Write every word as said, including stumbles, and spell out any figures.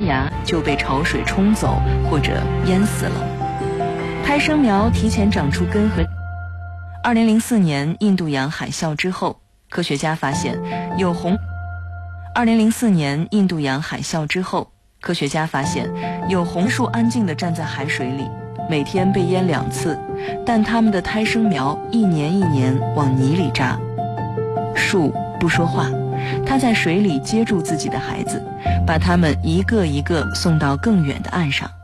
芽就被潮水冲走或者淹死了。胎生苗提前长出根和。二零零四年印度洋海啸之后，科学家发现有红。二零零四年印度洋海啸之后，科学家发现有红树安静地站在海水里，每天被淹两次，但它们的胎生苗一年一年往泥里扎。树不说话，它在水里接住自己的孩子，把它们一个一个送到更远的岸上。